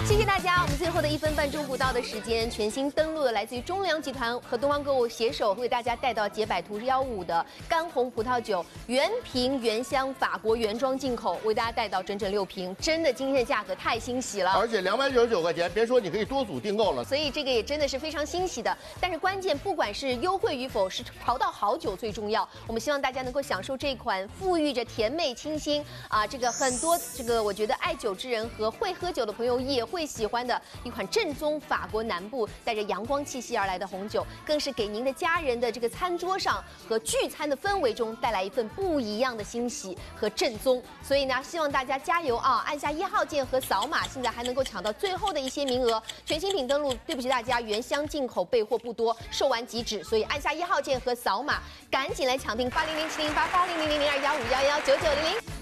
谢谢大家，我们最后的1分半钟不到的时间，全新登陆的来自于中粮集团和东方购物携手，为大家带到洁百图115的干红葡萄酒，原瓶原香，法国原装进口，为大家带到整整6瓶，真的今天的价格太欣喜了， 而且299块钱，别说你可以多组订购了， 所以这个也真的是非常欣喜的。但是关键不管是优惠与否，是淘到好酒最重要。我们希望大家能够享受这款馥郁着甜美清新这个很多我觉得爱酒之人和会喝酒的朋友也会喜欢的一款正宗法国南部带着阳光气息而来的红酒，更是给您的家人的这个餐桌上和聚餐的氛围中带来一份不一样的欣喜和正宗。所以呢，希望大家加油按下1号键和扫码，现在还能够抢到最后的一些名额。全新品登陆，对不起大家，原箱进口备货不多，售完即止，所以按下1号键和扫码，赶紧来抢订80070880000215119900。